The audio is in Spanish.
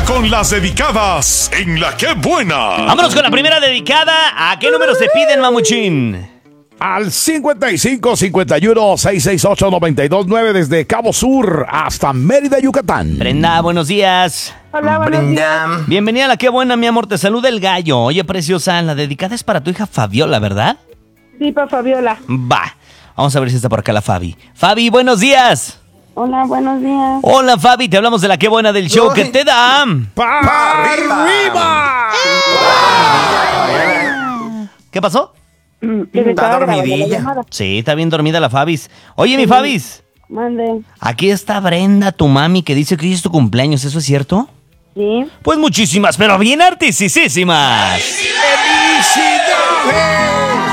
Ahora con las dedicadas en La Qué Buena. Vámonos con la primera dedicada. ¿A qué número se piden, mamuchín? Al 55 51 668 929 desde Cabo Sur hasta Mérida, Yucatán. Brenda, buenos días. Hola, buenos días. Bienvenida a La Qué Buena, mi amor. Te saluda el gallo. Oye, preciosa, la dedicada es para tu hija Fabiola, ¿verdad? Sí, para Fabiola. Va. Vamos a ver si está por acá la Fabi. Fabi, buenos días. Hola, buenos días. Hola, Fabi. Te hablamos de La Qué Buena del show. ¿Qué te da? ¡Para arriba! ¿Qué pasó? Está dormidilla. Sí, está bien dormida la Fabis. Oye, mi Fabis. Mande. Aquí está Brenda, tu mami, que dice que hoy es tu cumpleaños. ¿Eso es cierto? Sí. Pues muchísimas, pero bien artisísimas. ¡Felicidades!